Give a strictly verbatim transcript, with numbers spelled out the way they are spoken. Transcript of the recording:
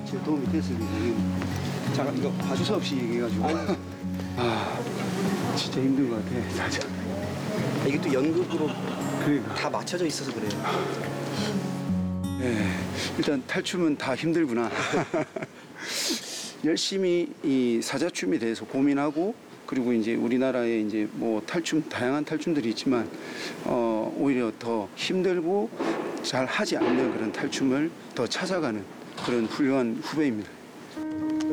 제 도움이 됐습니다. 잠깐 이거 봐주서 없이 얘기해가지고 아 진짜 힘든 것 같아 사실. 이게 또 연극으로 그러니까 다 맞춰져 있어서 그래요. 예, 일단 탈춤은 다 힘들구나. 열심히 이 사자춤에 대해서 고민하고 그리고 이제 우리나라에 이제 뭐 탈춤 다양한 탈춤들이 있지만 어 오히려 더 힘들고 잘 하지 않는 그런 탈춤을 더 찾아가는 그런 훌륭한 후배입니다.